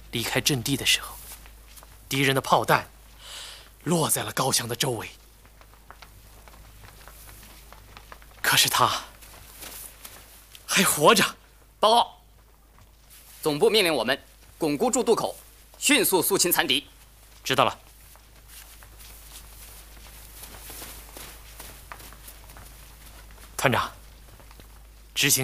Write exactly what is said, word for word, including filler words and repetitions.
离开阵地的时候，敌人的炮弹落在了高墙的周围。可是他还活着。 报告，总部命令我们巩固住渡口，迅速肃清残敌。 知道了。团长。